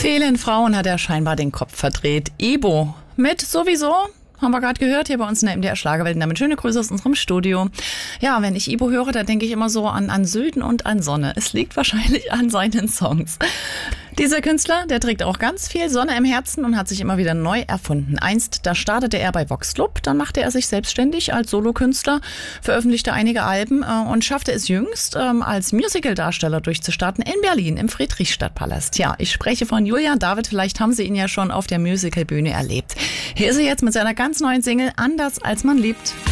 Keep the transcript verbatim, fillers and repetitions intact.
Vielen Frauen hat er scheinbar den Kopf verdreht. Ibo mit sowieso, haben wir gerade gehört, hier bei uns in der M D R Schlagerwelt. Und damit schöne Grüße aus unserem Studio. Ja, wenn ich Ibo höre, da denke ich immer so an, an Süden und an Sonne. Es liegt wahrscheinlich an seinen Songs. Dieser Künstler, der trägt auch ganz viel Sonne im Herzen und hat sich immer wieder neu erfunden. Einst, da startete er bei Vox Club, dann machte er sich selbstständig als Solokünstler, veröffentlichte einige Alben äh, und schaffte es jüngst, ähm, als Musicaldarsteller durchzustarten in Berlin im Friedrichstadtpalast. Ja, ich spreche von Julian David, vielleicht haben Sie ihn ja schon auf der Musicalbühne erlebt. Hier ist er jetzt mit seiner ganz neuen Single Anders als man liebt.